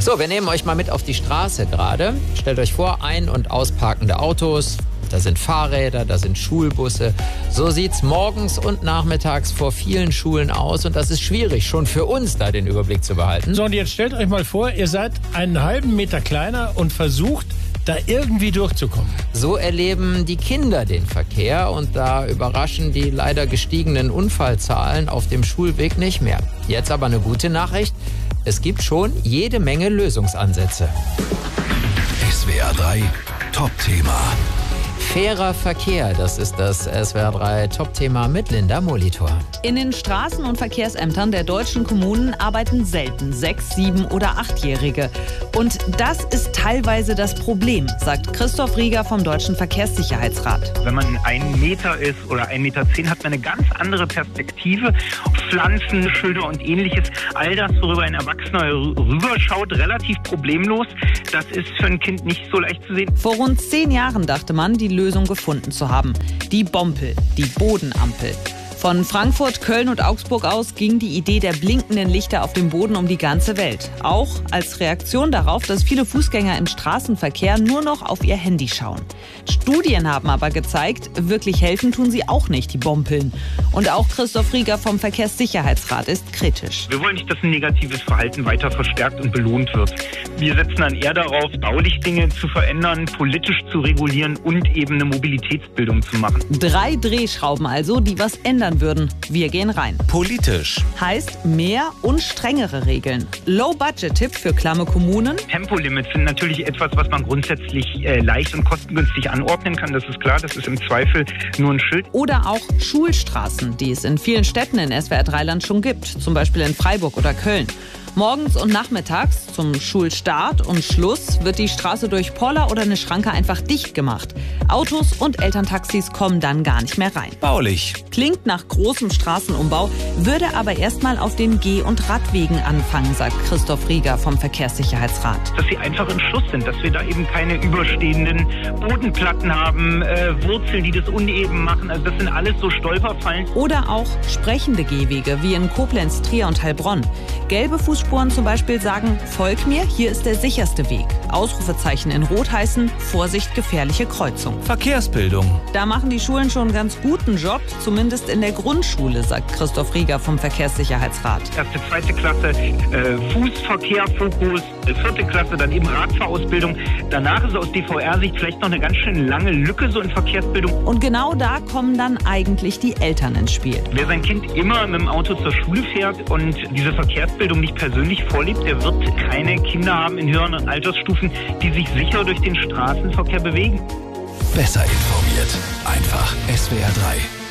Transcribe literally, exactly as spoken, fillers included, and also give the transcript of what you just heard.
So, wir nehmen euch mal mit auf die Straße gerade. Stellt euch vor, ein- und ausparkende Autos. Da sind Fahrräder, da sind Schulbusse. So sieht's morgens und nachmittags vor vielen Schulen aus. Und das ist schwierig, schon für uns da den Überblick zu behalten. So, und jetzt stellt euch mal vor, ihr seid einen halben Meter kleiner und versucht, da irgendwie durchzukommen. So erleben die Kinder den Verkehr und da überraschen die leider gestiegenen Unfallzahlen auf dem Schulweg nicht mehr. Jetzt aber eine gute Nachricht. Es gibt schon jede Menge Lösungsansätze. S W R drei Top-Thema. Fairer Verkehr, das ist das S W R drei Top-Thema mit Linda Molitor. In den Straßen- und Verkehrsämtern der deutschen Kommunen arbeiten selten sechs-, sieben- oder achtjährige. Und das ist teilweise das Problem, sagt Christoph Rieger vom Deutschen Verkehrssicherheitsrat. Wenn man ein Meter ist oder ein Meter zehn, hat man eine ganz andere Perspektive. Pflanzen, Schilder und ähnliches. All das, worüber ein Erwachsener rüberschaut, relativ problemlos. Das ist für ein Kind nicht so leicht zu sehen. Vor rund zehn Jahren dachte man, die Lösung gefunden zu haben. Die Bompel, die Bodenampel. Von Frankfurt, Köln und Augsburg aus ging die Idee der blinkenden Lichter auf dem Boden um die ganze Welt. Auch als Reaktion darauf, dass viele Fußgänger im Straßenverkehr nur noch auf ihr Handy schauen. Studien haben aber gezeigt, wirklich helfen tun sie auch nicht, die Bompeln. Und auch Christoph Rieger vom Verkehrssicherheitsrat ist kritisch. Wir wollen nicht, dass ein negatives Verhalten weiter verstärkt und belohnt wird. Wir setzen dann eher darauf, baulich Dinge zu verändern, politisch zu regulieren und eben eine Mobilitätsbildung zu machen. Drei Drehschrauben also, die was ändern würden. Wir gehen rein. Politisch. Heißt mehr und strengere Regeln. Low-Budget-Tipp für klamme Kommunen. Tempolimits sind natürlich etwas, was man grundsätzlich äh, leicht und kostengünstig anordnen kann. Das ist klar, das ist im Zweifel nur ein Schild. Oder auch Schulstraßen, die es in vielen Städten in S W R drei Land schon gibt. Zum Beispiel in Freiburg oder Köln. Morgens und nachmittags zum Schulstart und Schluss wird die Straße durch Poller oder eine Schranke einfach dicht gemacht. Autos und Elterntaxis kommen dann gar nicht mehr rein. Baulich. Klingt nach großem Straßenumbau, würde aber erstmal auf den Geh- und Radwegen anfangen, sagt Christoph Rieger vom Verkehrssicherheitsrat. Dass sie einfach im Schuss sind, dass wir da eben keine überstehenden Bodenplatten haben, äh, Wurzeln, die das uneben machen. Also das sind alles so Stolperfallen. Oder auch sprechende Gehwege, wie in Koblenz, Trier und Heilbronn. Gelbe Fußspuren zum Beispiel sagen, folg mir, hier ist der sicherste Weg. Ausrufezeichen in Rot heißen, Vorsicht, gefährliche Kreuzung. Verkehrsbildung. Da machen die Schulen schon einen ganz guten Job, zumindest in der Grundschule, sagt Christoph Rieger vom Verkehrssicherheitsrat. Erste, zweite Klasse, äh, Fußverkehr, Fokus, vierte Klasse, dann eben Radfahrausbildung. Danach ist aus D V R-Sicht vielleicht noch eine ganz schön lange Lücke so in Verkehrsbildung. Und genau da kommen dann eigentlich die Eltern ins Spiel. Wer sein Kind immer mit dem Auto zur Schule fährt und diese Verkehrsbildung nicht persönlich vorlebt, der wird keine Kinder haben in höheren Altersstufen, die sich sicher durch den Straßenverkehr bewegen. Besser informiert. Einfach S W R drei.